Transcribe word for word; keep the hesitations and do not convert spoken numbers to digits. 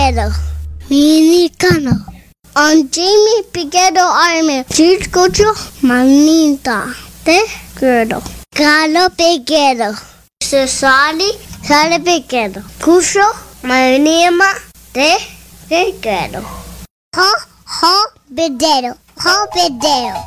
pequeño, minicano. On Jamie pequeño arme, circuito, manita, te quiero. Calo pequeño, se sale, sale pequeño. Cuso, manima, te quiero. Ho, ho, bedero, ho, bedero.